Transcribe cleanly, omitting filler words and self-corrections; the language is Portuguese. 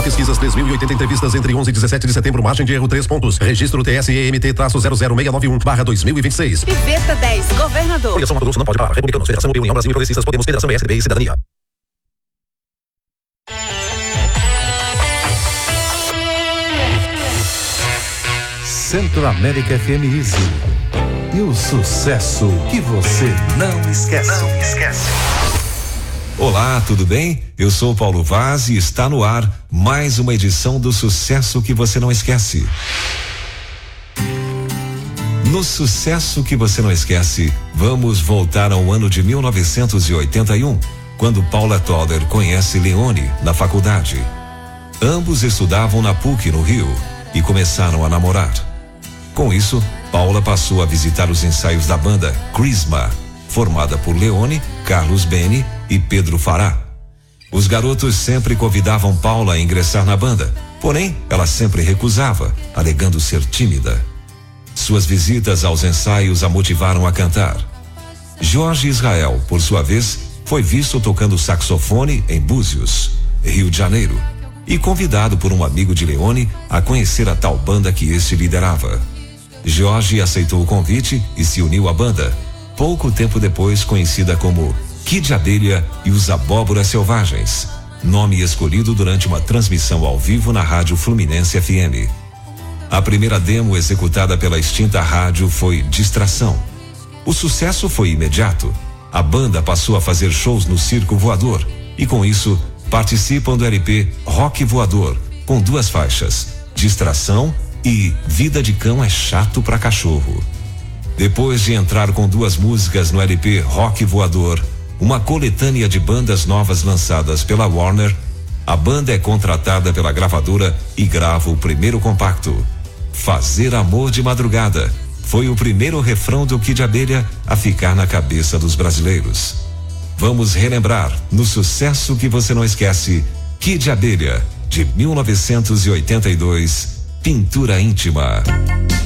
pesquisas, 3.080 entrevistas entre 11 e 17 de setembro, margem de erro 3 pontos. Registro TSEMT-00661-2026. Piveta 10, governador. Coligação Mato Grosso não pode parar. Republicanos, Federação União Brasil, Progressistas, Podemos, Federação PSDB e Cidadania. Centro América FM Easy. E o sucesso que você não esquece. Olá, tudo bem? Eu sou Paulo Vaz e está no ar mais uma edição do Sucesso que você não esquece. No Sucesso que você não esquece, vamos voltar ao ano de 1981, quando Paula Toller conhece Leone na faculdade. Ambos estudavam na PUC no Rio e começaram a namorar. Com isso, Paula passou a visitar os ensaios da banda Crisma, formada por Leone, Carlos Beni e Pedro Fará. Os garotos sempre convidavam Paula a ingressar na banda, porém, ela sempre recusava, alegando ser tímida. Suas visitas aos ensaios a motivaram a cantar. Jorge Israel, por sua vez, foi visto tocando saxofone em Búzios, Rio de Janeiro, e convidado por um amigo de Leone a conhecer a tal banda que este liderava. Jorge aceitou o convite e se uniu à banda, pouco tempo depois conhecida como Kid Abelha e os Abóboras Selvagens, nome escolhido durante uma transmissão ao vivo na Rádio Fluminense FM. A primeira demo executada pela extinta rádio foi Distração. O sucesso foi imediato. A banda passou a fazer shows no Circo Voador e, com isso, participam do LP Rock Voador, com 2 faixas, Distração e Vida de Cão é Chato pra Cachorro. Depois de entrar com 2 músicas no LP Rock Voador, uma coletânea de bandas novas lançadas pela Warner, a banda é contratada pela gravadora e grava o primeiro compacto. Fazer Amor de Madrugada foi o primeiro refrão do Kid Abelha a ficar na cabeça dos brasileiros. Vamos relembrar, no Sucesso que você não esquece, Kid Abelha, de 1982, Pintura Íntima.